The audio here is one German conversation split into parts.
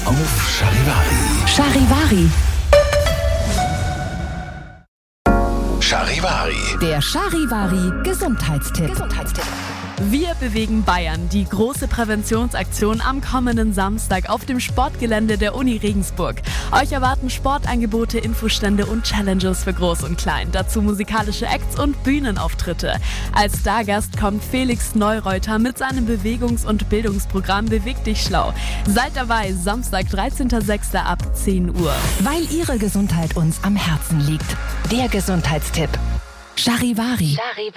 auf Charivari. Charivari. Charivari. Der Charivari Gesundheitstipp. Wir bewegen Bayern. Die große Präventionsaktion am kommenden Samstag auf dem Sportgelände der Uni Regensburg. Euch erwarten Sportangebote, Infostände und Challenges für Groß und Klein. Dazu musikalische Acts und Bühnenauftritte. Als Stargast kommt Felix Neureuter mit seinem Bewegungs- und Bildungsprogramm Beweg dich schlau. Seid dabei, Samstag, 13.06. ab 10 Uhr. Weil Ihre Gesundheit uns am Herzen liegt. Der Gesundheitstipp. Charivari.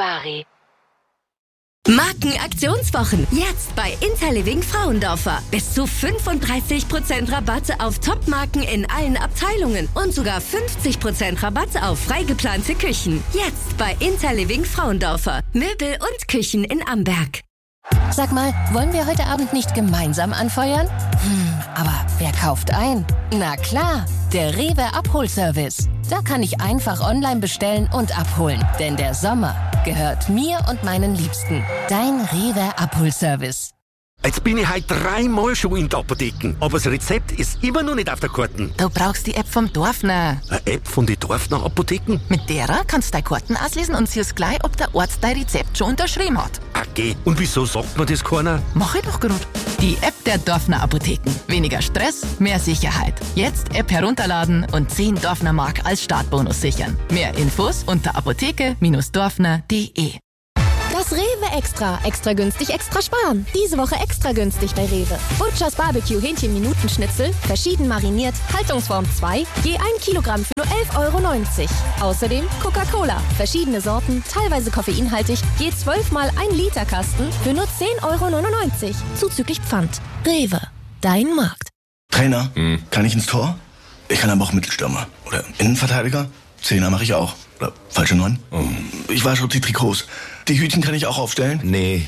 Markenaktionswochen. Jetzt bei Interliving Frauendorfer. Bis zu 35% Rabatte auf Top-Marken in allen Abteilungen und sogar 50% Rabatte auf frei geplante Küchen. Jetzt bei Interliving Frauendorfer. Möbel und Küchen in Amberg. Sag mal, wollen wir heute Abend nicht gemeinsam anfeuern? Aber wer kauft ein? Na klar, der Rewe Abholservice. Da kann ich einfach online bestellen und abholen. Denn der Sommer gehört mir und meinen Liebsten. Dein Rewe Abholservice. Jetzt bin ich heute 3-mal schon in der Apotheke, aber das Rezept ist immer noch nicht auf der Karte. Du brauchst die App vom Dorfner. Eine App von den Dorfner Apotheken? Mit derer kannst du deine Karten auslesen und siehst gleich, ob der Arzt dein Rezept schon unterschrieben hat. Okay, und wieso sagt mir das keiner? Mach ich doch grad. Die App der Dorfner Apotheken. Weniger Stress, mehr Sicherheit. Jetzt App herunterladen und 10 Dorfner Mark als Startbonus sichern. Mehr Infos unter apotheke-dorfner.de. Das Rewe Extra. Extra günstig, extra sparen. Diese Woche extra günstig bei Rewe. Butchers Barbecue Hähnchen-Minutenschnitzel, verschieden mariniert, Haltungsform 2, je 1 Kilogramm für nur 11,90 €. Außerdem Coca-Cola, verschiedene Sorten, teilweise koffeinhaltig, je 12 mal 1 Liter Kasten für nur 10,99 €. Zuzüglich Pfand. Rewe, dein Markt. Trainer, kann ich ins Tor? Ich kann aber auch Mittelstürmer. Oder Innenverteidiger? Zehner mache ich auch. Oder falsche 9? Ich wasche auch die Trikots. Die Hütchen kann ich auch aufstellen? Nee.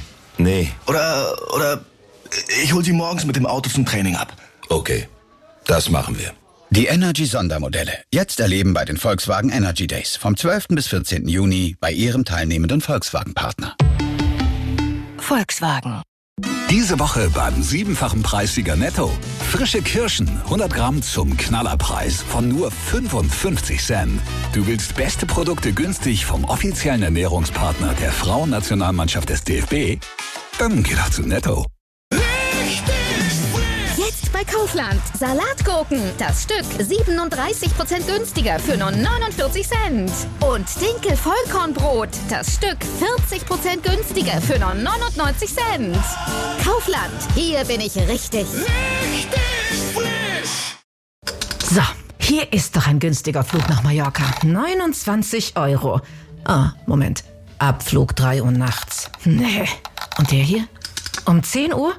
Oder ich hol sie morgens mit dem Auto zum Training ab. Okay, das machen wir. Die Energy-Sondermodelle. Jetzt erleben bei den Volkswagen Energy Days vom 12. bis 14. Juni bei Ihrem teilnehmenden Volkswagen-Partner. Volkswagen. Diese Woche beim 7-fachen Preissieger Netto. Frische Kirschen, 100 Gramm zum Knallerpreis von nur 55 Cent. Du willst beste Produkte günstig vom offiziellen Ernährungspartner der Frauennationalmannschaft des DFB? Dann geh doch zu Netto. Jetzt bei Kaufland. Salatgurken. Das Stück 37% günstiger für nur 49 Cent. Und Dinkel-Vollkornbrot. Das Stück 40% günstiger für nur 99 Cent. Kaufland. Hier bin ich richtig. So, hier ist doch ein günstiger Flug nach Mallorca. 29 €. Ah, Moment. Abflug 3 Uhr nachts. Nee. Und der hier? Um 10 Uhr?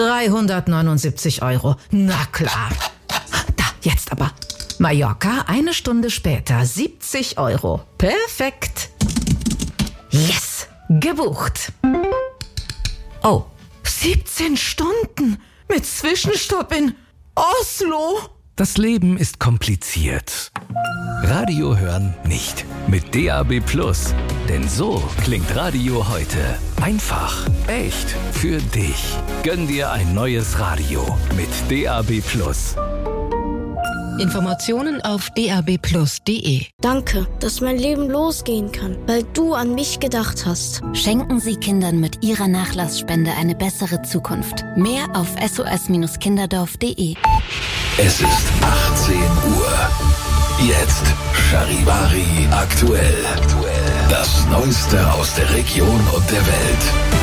379 €. Na klar. Da, jetzt aber. Mallorca, 1 Stunde später, 70 €. Perfekt. Yes, gebucht. Oh, 17 Stunden mit Zwischenstopp in Oslo. Das Leben ist kompliziert. Radio hören nicht. Mit DAB+. Denn so klingt Radio heute. Einfach, echt, für dich. Gönn dir ein neues Radio mit DAB+. Informationen auf dabplus.de. Danke, dass mein Leben losgehen kann, weil du an mich gedacht hast. Schenken Sie Kindern mit Ihrer Nachlassspende eine bessere Zukunft. Mehr auf sos-kinderdorf.de. Es ist 18 Uhr. Jetzt Charivari aktuell. Das Neueste aus der Region und der Welt.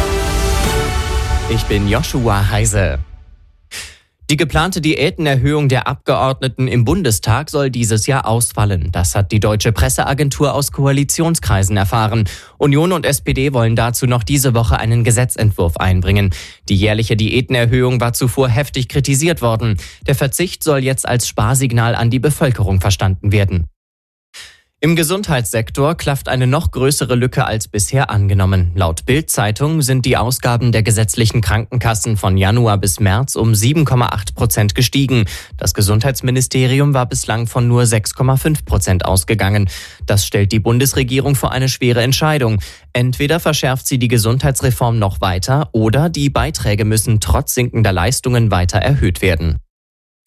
Ich bin Joshua Heise. Die geplante Diätenerhöhung der Abgeordneten im Bundestag soll dieses Jahr ausfallen. Das hat die Deutsche Presseagentur aus Koalitionskreisen erfahren. Union und SPD wollen dazu noch diese Woche einen Gesetzentwurf einbringen. Die jährliche Diätenerhöhung war zuvor heftig kritisiert worden. Der Verzicht soll jetzt als Sparsignal an die Bevölkerung verstanden werden. Im Gesundheitssektor klafft eine noch größere Lücke als bisher angenommen. Laut Bild-Zeitung sind die Ausgaben der gesetzlichen Krankenkassen von Januar bis März um 7,8% gestiegen. Das Gesundheitsministerium war bislang von nur 6,5% ausgegangen. Das stellt die Bundesregierung vor eine schwere Entscheidung. Entweder verschärft sie die Gesundheitsreform noch weiter oder die Beiträge müssen trotz sinkender Leistungen weiter erhöht werden.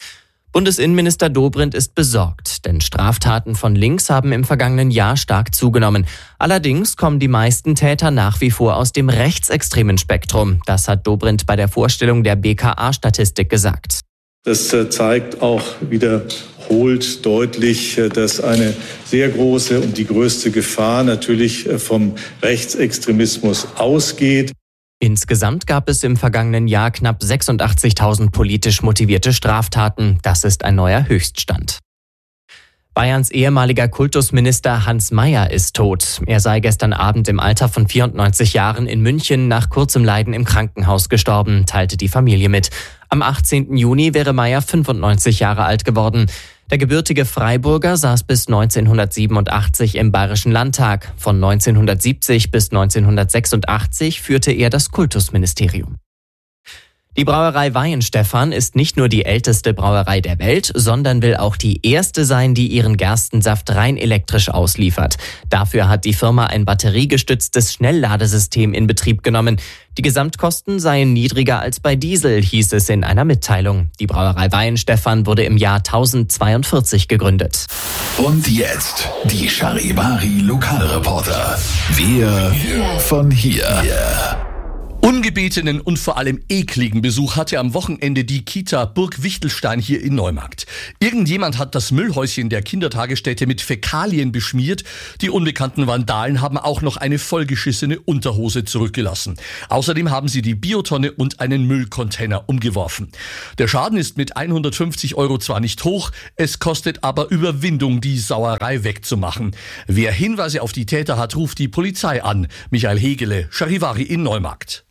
Bundesinnenminister Dobrindt ist besorgt, denn Straftaten von links haben im vergangenen Jahr stark zugenommen. Allerdings kommen die meisten Täter nach wie vor aus dem rechtsextremen Spektrum. Das hat Dobrindt bei der Vorstellung der BKA-Statistik gesagt. Das zeigt auch wiederholt deutlich, dass eine sehr große und die größte Gefahr natürlich vom Rechtsextremismus ausgeht. Insgesamt gab es im vergangenen Jahr knapp 86.000 politisch motivierte Straftaten. Das ist ein neuer Höchststand. Bayerns ehemaliger Kultusminister Hans Mayer ist tot. Er sei gestern Abend im Alter von 94 Jahren in München nach kurzem Leiden im Krankenhaus gestorben, teilte die Familie mit. Am 18. Juni wäre Mayer 95 Jahre alt geworden. Der gebürtige Freiburger saß bis 1987 im Bayerischen Landtag. Von 1970 bis 1986 führte er das Kultusministerium. Die Brauerei Weihenstephan ist nicht nur die älteste Brauerei der Welt, sondern will auch die erste sein, die ihren Gerstensaft rein elektrisch ausliefert. Dafür hat die Firma ein batteriegestütztes Schnellladesystem in Betrieb genommen. Die Gesamtkosten seien niedriger als bei Diesel, hieß es in einer Mitteilung. Die Brauerei Weihenstephan wurde im Jahr 1042 gegründet. Und jetzt die Charivari Lokalreporter. Wir von hier. Ungebetenen und vor allem ekligen Besuch hatte am Wochenende die Kita Burg Wichtelstein hier in Neumarkt. Irgendjemand hat das Müllhäuschen der Kindertagesstätte mit Fäkalien beschmiert. Die unbekannten Vandalen haben auch noch eine vollgeschissene Unterhose zurückgelassen. Außerdem haben sie die Biotonne und einen Müllcontainer umgeworfen. Der Schaden ist mit 150 € zwar nicht hoch, es kostet aber Überwindung, die Sauerei wegzumachen. Wer Hinweise auf die Täter hat, ruft die Polizei an. Michael Hegele, Charivari in Neumarkt.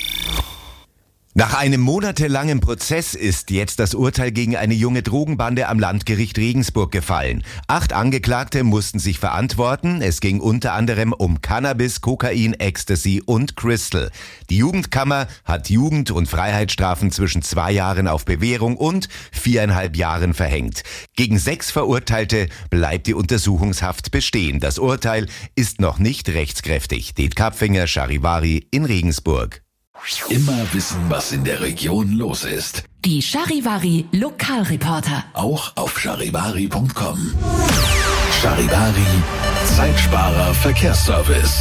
Nach einem monatelangen Prozess ist jetzt das Urteil gegen eine junge Drogenbande am Landgericht Regensburg gefallen. 8 Angeklagte mussten sich verantworten. Es ging unter anderem um Cannabis, Kokain, Ecstasy und Crystal. Die Jugendkammer hat Jugend- und Freiheitsstrafen zwischen 2 Jahren auf Bewährung und 4,5 Jahren verhängt. Gegen 6 Verurteilte bleibt die Untersuchungshaft bestehen. Das Urteil ist noch nicht rechtskräftig. Det Kapfinger, Charivari in Regensburg. Immer wissen, was in der Region los ist. Die Charivari Lokalreporter. Auch auf charivari.com. Charivari, Zeitsparer Verkehrsservice.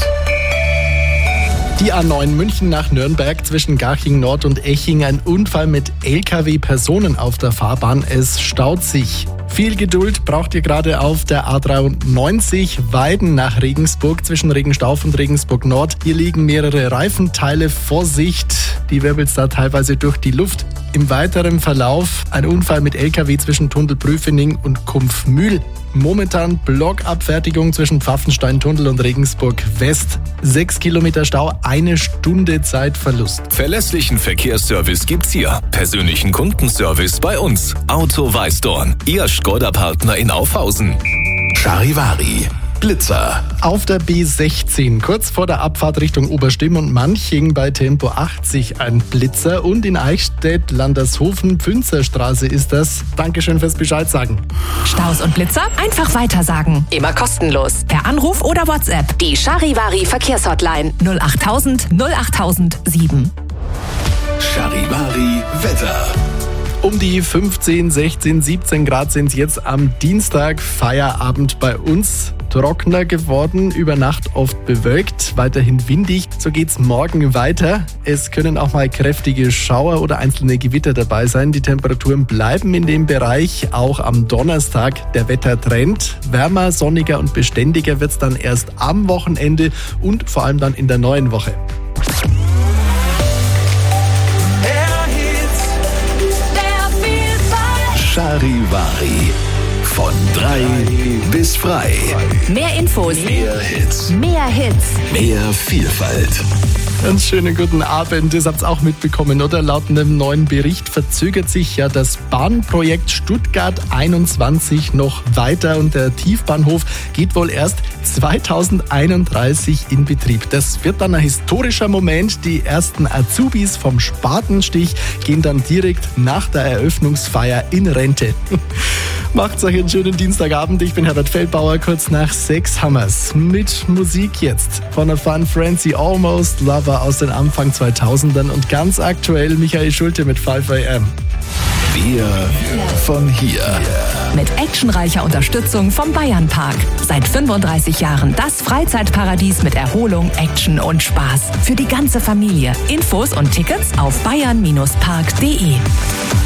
Die A9 München nach Nürnberg zwischen Garching Nord und Eching. Ein Unfall mit LKW-Personen auf der Fahrbahn. Es staut sich. Viel Geduld braucht ihr gerade auf der A93 Weiden nach Regensburg zwischen Regenstauf und Regensburg Nord. Hier liegen mehrere Reifenteile. Vorsicht, die wirbelt's da teilweise durch die Luft. Im weiteren Verlauf ein Unfall mit LKW zwischen Tunnelprüfening und Kumpfmühl. Momentan Blockabfertigung zwischen Pfaffenstein-Tunnel und Regensburg West. 6 Kilometer Stau, 1 Stunde Zeitverlust. Verlässlichen Verkehrsservice gibt's hier. Persönlichen Kundenservice bei uns. Auto Weißdorn. Ihr Škoda-Partner in Aufhausen. Charivari. Blitzer. Auf der B16, kurz vor der Abfahrt Richtung Oberstimm und Manching bei Tempo 80 ein Blitzer und in Eichstätt, Landershofen, Pünzerstraße ist das. Dankeschön fürs Bescheid sagen. Staus und Blitzer einfach weitersagen. Immer kostenlos. Per Anruf oder WhatsApp. Die Charivari Verkehrshotline 08000 08007. Charivari Wetter. Um die 15, 16, 17 Grad sind es jetzt am Dienstag. Feierabend bei uns. Trockener geworden, über Nacht oft bewölkt, weiterhin windig. So geht's morgen weiter. Es können auch mal kräftige Schauer oder einzelne Gewitter dabei sein. Die Temperaturen bleiben in dem Bereich. Auch am Donnerstag der Wettertrend. Wärmer, sonniger und beständiger wird's dann erst am Wochenende und vor allem dann in der neuen Woche. Charivari. Von 3 bis frei. Mehr Infos. Mehr Hits. Mehr Hits. Mehr Vielfalt. Ganz schönen guten Abend. Das habt ihr auch mitbekommen, oder? Laut einem neuen Bericht verzögert sich ja das Bahnprojekt Stuttgart 21 noch weiter und der Tiefbahnhof geht wohl erst 2031 in Betrieb. Das wird dann ein historischer Moment. Die ersten Azubis vom Spatenstich gehen dann direkt nach der Eröffnungsfeier in Rente. Macht's euch einen schönen Dienstagabend. Ich bin Herbert Feldbauer. Kurz nach 6 Hammers. Mit Musik jetzt von der Fun Frenzy Almost Lover aus den Anfang 2000ern und ganz aktuell Michael Schulte mit 5 AM. Wir von hier. Mit actionreicher Unterstützung vom Bayernpark. Seit 35 Jahren das Freizeitparadies mit Erholung, Action und Spaß. Für die ganze Familie. Infos und Tickets auf bayern-park.de.